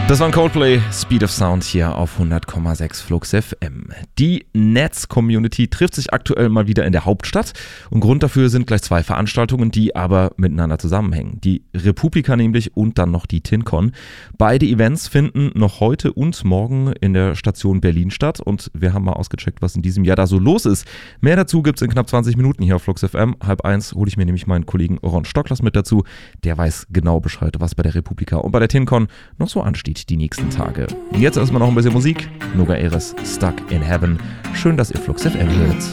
Das war ein Coldplay, Speed of Sound hier auf 100,6 Flux FM. Die Netz-Community trifft sich aktuell mal wieder in der Hauptstadt und Grund dafür sind gleich zwei Veranstaltungen, die aber miteinander zusammenhängen. Die Republika nämlich und dann noch die TinCon. Beide Events finden noch heute und morgen in der Station Berlin statt und wir haben mal ausgecheckt, was in diesem Jahr da so los ist. Mehr dazu gibt's in knapp 20 Minuten hier auf Flux FM. 12:30 hole ich mir nämlich meinen Kollegen Ron Stocklers mit dazu. Der weiß genau Bescheid, was bei der Republika und bei der TinCon noch so ansteht die nächsten Tage. Jetzt erstmal noch ein bisschen Musik. Noga Eres, Stuck in Heaven. Schön, dass ihr Flux FM hört.